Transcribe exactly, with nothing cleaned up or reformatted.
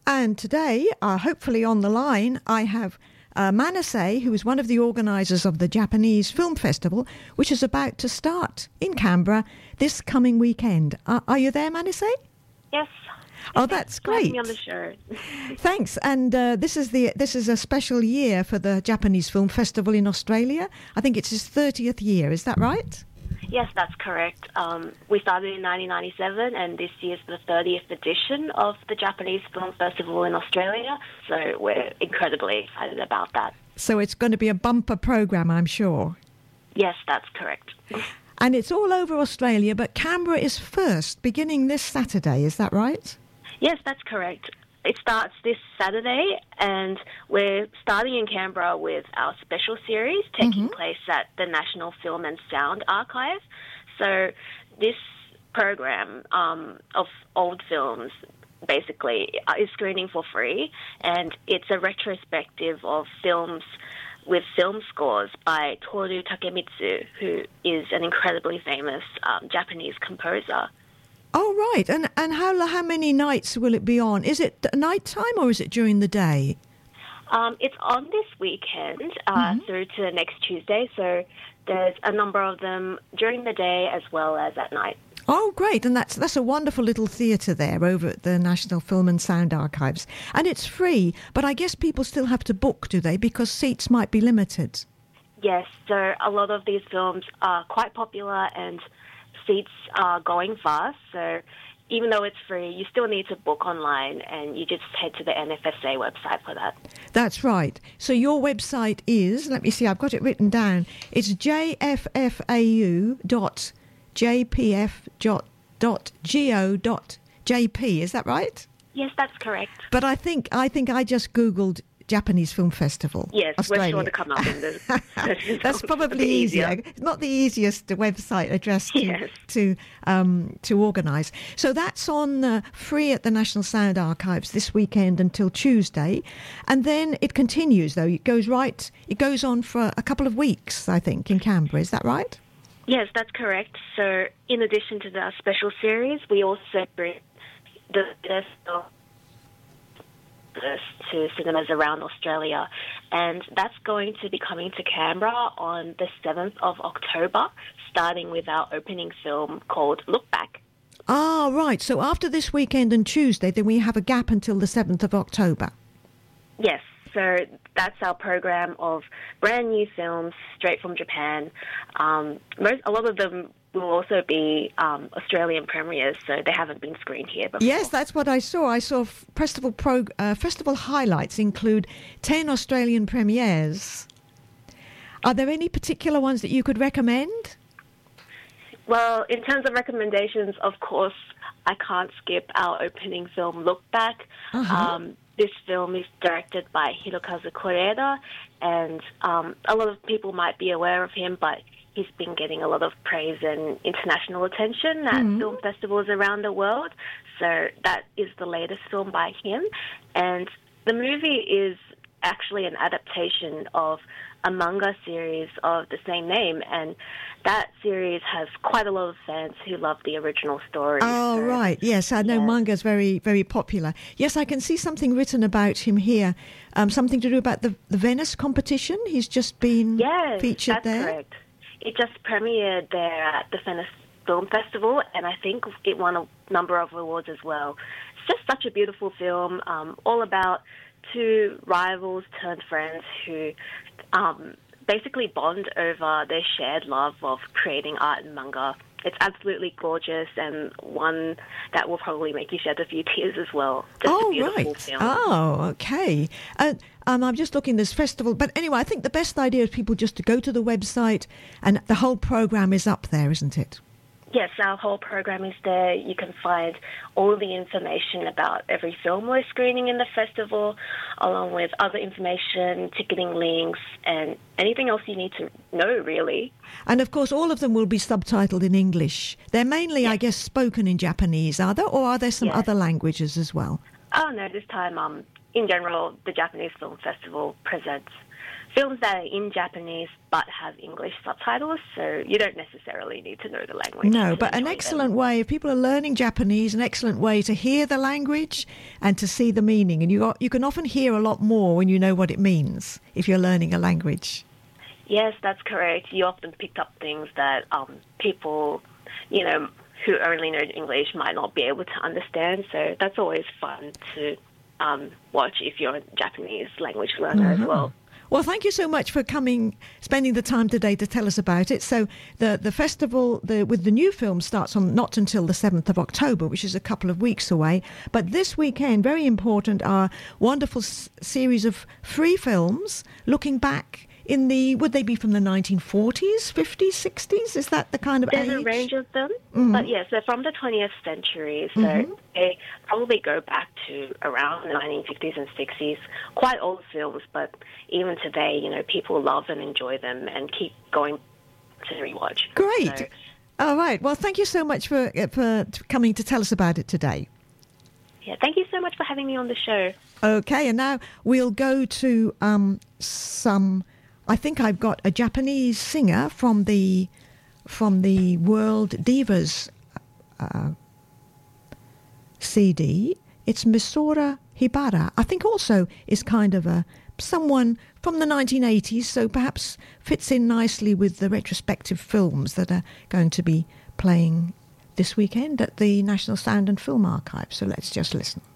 And today, uh, hopefully on the line, I have uh, Manase, who is one of the organisers of the Japanese Film Festival, which is about to start in Canberra this coming weekend. Uh, are you there, Manase? Yes. Oh, that's great. Me on the show. Thanks. And uh, this is the this is a special year for the Japanese Film Festival in Australia. I think it's its thirtieth year. Is that right? Yes, that's correct. Um, we started in nineteen ninety-seven, and this year's the thirtieth edition of the Japanese Film Festival in Australia, so we're incredibly excited about that. So it's going to be a bumper program, I'm sure. Yes, that's correct. And it's all over Australia, but Canberra is first, beginning this Saturday, is that right? Yes, that's correct. It starts this Saturday, and we're starting in Canberra with our special series taking mm-hmm. place at the National Film and Sound Archive. So this program um, of old films basically is screening for free, and it's a retrospective of films with film scores by Toru Takemitsu, who is an incredibly famous um, Japanese composer. Oh, right. And and how how many nights will it be on? Is it night time or is it during the day? Um, it's on this weekend uh, mm-hmm. through to next Tuesday. So there's a number of them during the day as well as at night. Oh, great. And that's that's a wonderful little theatre there over at the National Film and Sound Archives. And it's free, but I guess people still have to book, do they? Because seats might be limited. Yes. So a lot of these films are quite popular and seats are going fast, so even though it's free, you still need to book online, and you just head to the N F S A website for that. That's right. So your website is, let me see, I've got it written down, it's j f f a u dot j p f dot go dot j p, is that right? Yes, that's correct. But I think I think I just Googled Japanese Film Festival. Yes, Australia. We're sure to come up in the... That's probably easier. easier. It's not the easiest website address to yes. to, um, to organise. So that's on uh, free at the National Sound Archives this weekend until Tuesday, and then it continues. Though it goes right, it goes on for a couple of weeks, I think, in Canberra. Is that right? Yes, that's correct. So in addition to the special series, we also bring the best of to cinemas around Australia, and that's going to be coming to Canberra on the seventh of October, starting with our opening film called Look Back. Ah, right. So after this weekend and Tuesday, then we have a gap until the seventh of October. Yes. So that's our program of brand new films straight from Japan. Um, most, a lot of them will also be um, Australian premieres, so they haven't been screened here before. Yes, that's what I saw. I saw festival pro, uh, festival highlights include ten Australian premieres. Are there any particular ones that you could recommend? Well, in terms of recommendations, of course, I can't skip our opening film, Look Back. Uh-huh. Um, this film is directed by Hirokazu Koreeda, and um, a lot of people might be aware of him, but he's been getting a lot of praise and international attention at mm-hmm. film festivals around the world. So that is the latest film by him. And the movie is actually an adaptation of a manga series of the same name. And that series has quite a lot of fans who love the original story. Oh, so, right. Yes, I know yeah. manga is very, very popular. Yes, I can see something written about him here. Um, something to do about the, the Venice competition. He's just been yes, featured that's there. Correct. It just premiered there at the Venice Film Festival, and I think it won a number of awards as well. It's just such a beautiful film, um, all about two rivals turned friends who um, basically bond over their shared love of creating art and manga. It's absolutely gorgeous, and one that will probably make you shed a few tears as well. Just oh, a beautiful right. film. Oh, okay. Uh, um, I'm just looking at this festival. But anyway, I think the best idea is people just to go to the website, and the whole programme is up there, isn't it? Yes, our whole program is there. You can find all the information about every film we're screening in the festival, along with other information, ticketing links, and anything else you need to know, really. And, of course, all of them will be subtitled in English. They're mainly, yes. I guess, spoken in Japanese, are there? Or are there some yes. other languages as well? Oh, no, this time, um, in general, the Japanese Film Festival presents films that are in Japanese but have English subtitles, so you don't necessarily need to know the language. No, but an excellent them. way, if people are learning Japanese, an excellent way to hear the language and to see the meaning. And you got, you can often hear a lot more when you know what it means if you're learning a language. Yes, that's correct. You often picked up things that um, people, you know, who only know English might not be able to understand, so that's always fun to um, watch if you're a Japanese language learner mm-hmm. as well. Well, thank you so much for coming, spending the time today to tell us about it. So the the festival the, with the new film starts on not until the seventh of October, which is a couple of weeks away. But this weekend, very important, are wonderful s- series of free films looking back in the, would they be from the nineteen forties, fifties, sixties? Is that the kind of There's age? There's a range of them, mm-hmm. but yes, they're from the twentieth century, so mm-hmm. they probably go back to around the nineteen fifties and sixties. Quite old films, but even today, you know, people love and enjoy them and keep going to rewatch. Great. So, all right. Well, thank you so much for for coming to tell us about it today. Yeah, thank you so much for having me on the show. Okay, and now we'll go to um, some... I think I've got a Japanese singer from the from the World Divas uh, C D. It's Misora Hibara. I think also is kind of a someone from the nineteen eighties, so perhaps fits in nicely with the retrospective films that are going to be playing this weekend at the National Sound and Film Archive. So let's just listen.